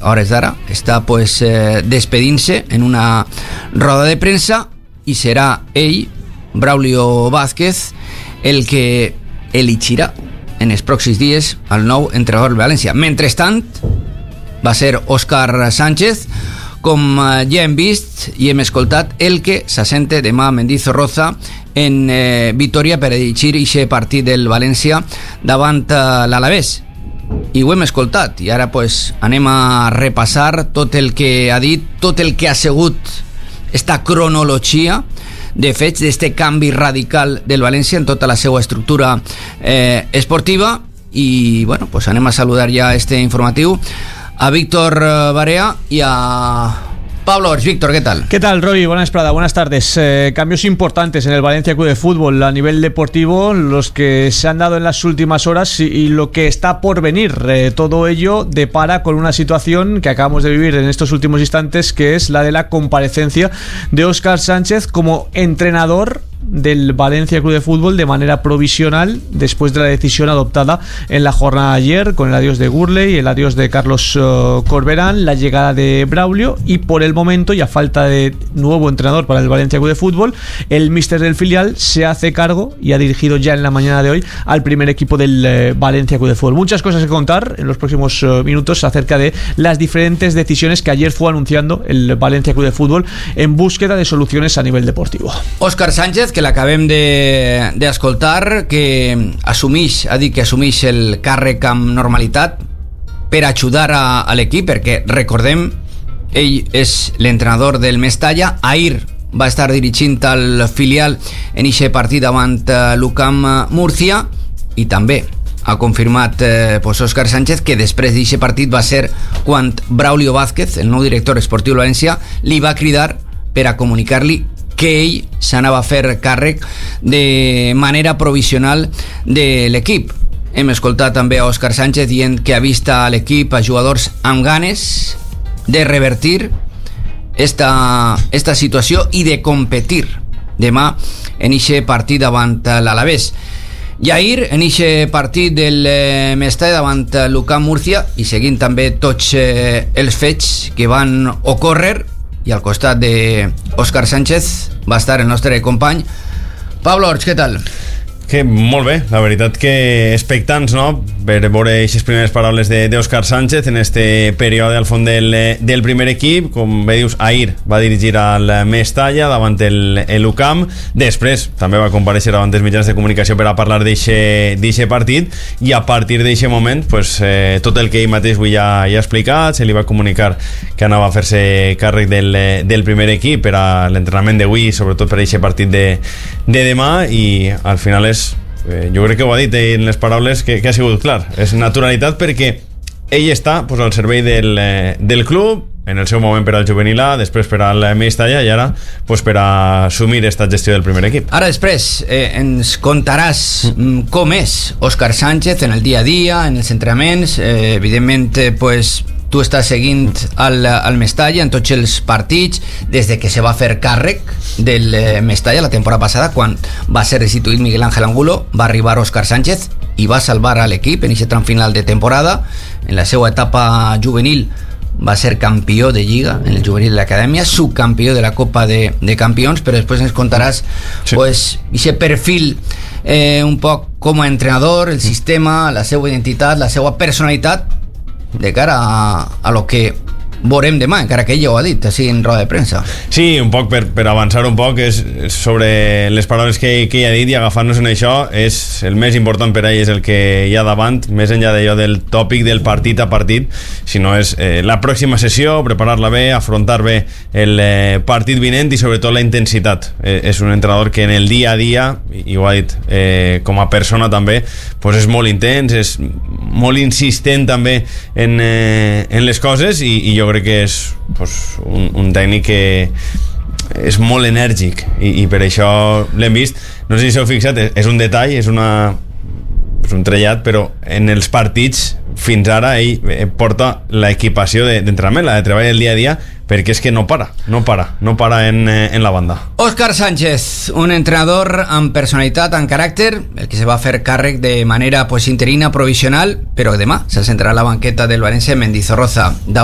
a hores d'ara està despedint-se en una roda de premsa i serà ell, Braulio Vázquez, el que elegirà en els pròxims dies el nou entrenador del València. Mentrestant, va ser Óscar Sánchez, com ja hem vist i hem escoltat, el que s'assenta demà a Mendizorroza en Vitoria per dirigir aquest partit del València davant l'Alavés. I ho hem escoltat, i ara anem a repassar tot el que ha dit, tot el que ha sigut esta cronologia de fets d'este canvi radical del València en tota la seva estructura esportiva. I anem a saludar ja este informatiu a Víctor Barea y a Pablo Ors. Víctor, ¿qué tal? ¿Qué tal, Roy? Buenas tardes. Cambios importantes en el Valencia Club de Fútbol a nivel deportivo, los que se han dado en las últimas horas y lo que está por venir. Todo ello depara con una situación que acabamos de vivir en estos últimos instantes, que es la de la comparecencia de Óscar Sánchez como entrenador del Valencia Club de Fútbol de manera provisional después de la decisión adoptada en la jornada de ayer, con el adiós de Gurley, el adiós de Carlos Corberán, la llegada de Braulio, y por el momento, y a falta de nuevo entrenador para el Valencia Club de Fútbol, el míster del filial se hace cargo y ha dirigido ya en la mañana de hoy al primer equipo del Valencia Club de Fútbol. Muchas cosas que contar en los próximos minutos acerca de las diferentes decisiones que ayer fue anunciando el Valencia Club de Fútbol en búsqueda de soluciones a nivel deportivo. Óscar Sánchez, que l'acabem d'escoltar, que ha dit que assumeix el càrrec amb normalitat per ajudar a l'equip, perquè recordem, ell és l'entrenador del Mestalla. Ahir va estar dirigint el filial en aquest partit davant l'UCAM Múrcia, i també ha confirmat Óscar Sánchez que després d'aquest partit va ser quan Braulio Vázquez, el nou director esportiu de València, li va cridar per a comunicar-li que ell s'anava a fer càrrec de manera provisional de l'equip. Hem escoltat també a Óscar Sánchez dient que ha vist a l'equip, a jugadors amb ganes de revertir esta situació i de competir demà en aquest partit davant l'Alavés. I ahir, en aquest partit del Mestalla davant l'UCAM Múrcia, i seguint també tots els fets que van ocórrer, i al costat d'Óscar Sánchez va estar el nostre company Pablo Ors. Què tal? Que molt bé, la veritat que expectants, no?, per veure aquestes primeres paraules d'Óscar Sánchez en este període al fons del primer equip. Com bé dius, ahir va dirigir al Mestalla davant l'UCAM, després també va comparèixer davant dels mitjans de comunicació per a parlar d'eixe partit, i a partir d'eixe moment tot el que ell mateix avui ja ha explicat, se li va comunicar que anava a fer-se càrrec del primer equip per a l'entrenament d'avui, sobretot per eixe partit de demà, i al final jo crec que ho ha dit en les paraules que ha sigut clar, és naturalitat, perquè ell està al servei del club, en el seu moment per al juvenil A, després per al Mestalla, i ara per a assumir aquesta gestió del primer equip. Ara després ens contaràs com és Óscar Sánchez en el dia a dia, en els entrenaments. Evidentment tu estàs seguint el Mestalla en tots els partits des de que se va fer càrrec del Mestalla la temporada passada, quan va ser destituït Miguel Ángel Angulo. Va arribar Óscar Sánchez i va salvar a l'equip en aquest tram final de temporada. En la seva etapa juvenil va ser campió de Lliga en el juvenil de l'Acadèmia, subcampió de la Copa de Campions, però després ens contaràs aquest perfil un poc com a entrenador, el sistema, la seva identitat, la seva personalitat de cara a lo que veurem demà, encara que ell ho ha dit així en roda de premsa. Sí, un poc per avançar un poc és sobre les paraules que ell ha dit, i agafar-nos en això és el més important per a ell, és el que hi ha davant, més enllà d'allò del tòpic del partit a partit, sinó és la pròxima sessió, preparar-la bé, afrontar bé el partit vinent, i sobretot la intensitat. És un entrenador que en el dia a dia, i ho ha dit com a persona també, és molt intens, és molt insistent també en les coses, i jo crec que és un tècnic que és molt enèrgic, i per això l'hem vist. No sé si s'heu fixat, és un detall, és un trellat, però en els partits fins ara ell porta l'equipació d'entrenament, la de treball del dia a dia, perquè és que no para en la banda. Óscar Sánchez, un entrenador amb personalitat, amb caràcter, el que se va fer càrrec de manera interina, provisional, però demà se sentarà a la banqueta del València en Mendizorroza.